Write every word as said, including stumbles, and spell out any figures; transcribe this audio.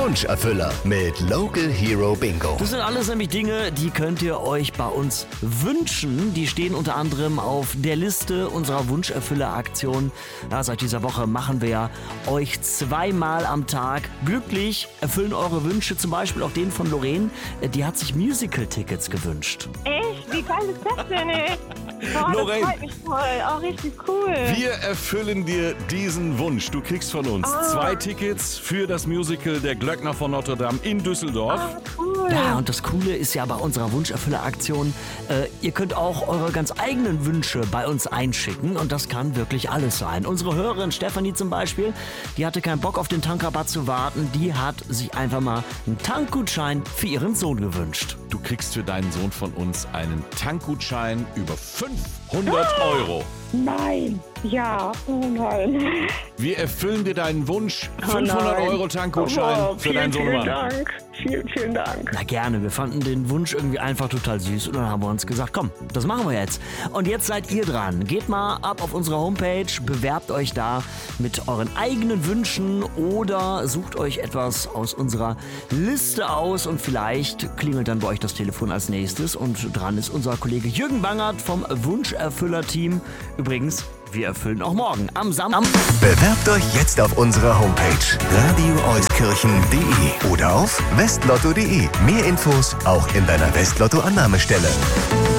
Wunscherfüller mit Local Hero Bingo. Das sind alles nämlich Dinge, die könnt ihr euch bei uns wünschen. Die stehen unter anderem auf der Liste unserer Wunscherfüller-Aktion. Ja, seit dieser Woche machen wir ja euch zweimal am Tag glücklich, erfüllen eure Wünsche, zum Beispiel auch den von Lorraine. Die hat sich Musical-Tickets gewünscht. Echt? Wie geil ist das denn, ey? Oh, Lorraine. das freut mich voll. Auch richtig cool. Wir erfüllen dir diesen Wunsch. Du kriegst von uns Ah. zwei Tickets für das Musical Der Glöckner von Notre Dame in Düsseldorf. Ah, cool. Ja, und das Coole ist ja bei unserer Wunscherfüller-Aktion, äh, ihr könnt auch eure ganz eigenen Wünsche bei uns einschicken und das kann wirklich alles sein. Unsere Hörerin Stefanie zum Beispiel, die hatte keinen Bock auf den Tankrabatt zu warten, die hat sich einfach mal einen Tankgutschein für ihren Sohn gewünscht. Du kriegst für deinen Sohn von uns einen Tankgutschein über fünfhundert Euro. Nein. Ja. Oh nein. Wir erfüllen dir deinen Wunsch. fünfhundert Euro Tankgutschein Oh, für deinen vielen, Sohnemann. vielen Dank. Vielen, vielen Dank. Na gerne, wir fanden den Wunsch irgendwie einfach total süß und dann haben wir uns gesagt, komm, das machen wir jetzt. Und jetzt seid ihr dran. Geht mal ab auf unsere Homepage, bewerbt euch da mit euren eigenen Wünschen oder sucht euch etwas aus unserer Liste aus und vielleicht klingelt dann bei euch das Telefon als nächstes und dran ist unser Kollege Jürgen Bangert vom Wunscherfüller-Team. Übrigens, wir erfüllen auch morgen am Samstag. Bewerbt euch jetzt auf unserer Homepage radio euskirchen punkt de oder auf westlotto punkt de. Mehr Infos auch in deiner Westlotto-Annahmestelle.